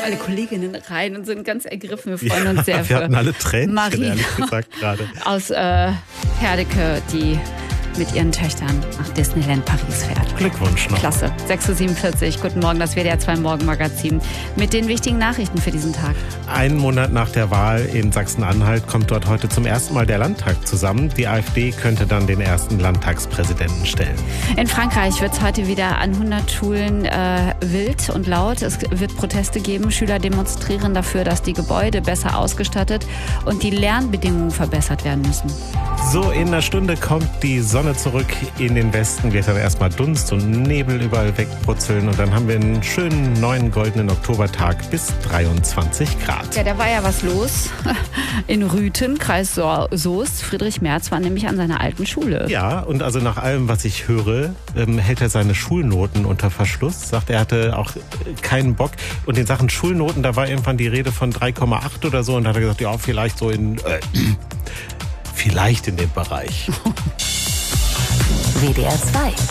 alle Kolleginnen rein und sind ganz ergriffen. Wir freuen uns sehr. Wir hatten alle Tränen, ehrlich Marie gesagt, gerade. aus Herdecke, die mit ihren Töchtern nach Disneyland Paris fährt. Glückwunsch noch. Klasse. 6.47 Uhr. Guten Morgen, das WDR 2 Morgenmagazin mit den wichtigen Nachrichten für diesen Tag. Einen Monat nach der Wahl in Sachsen-Anhalt kommt dort heute zum ersten Mal der Landtag zusammen. Die AfD könnte dann den ersten Landtagspräsidenten stellen. In Frankreich wird es heute wieder an 100 Schulen wild und laut. Es wird Proteste geben. Schüler demonstrieren dafür, dass die Gebäude besser ausgestattet und die Lernbedingungen verbessert werden müssen. So, in einer Stunde kommt die Sonne zurück in den Westen, wird dann erstmal Dunst und Nebel überall wegbrutzeln und dann haben wir einen schönen neuen goldenen Oktobertag bis 23 Grad. Ja, da war ja was los in Rüthen, Kreis Soest. Friedrich Merz war nämlich an seiner alten Schule. Ja, und also nach allem, was ich höre, hält er seine Schulnoten unter Verschluss. Sagt, er hatte auch keinen Bock. Und in Sachen Schulnoten, da war irgendwann die Rede von 3,8 oder so und da hat er gesagt, ja, vielleicht so vielleicht in dem Bereich. WDR 2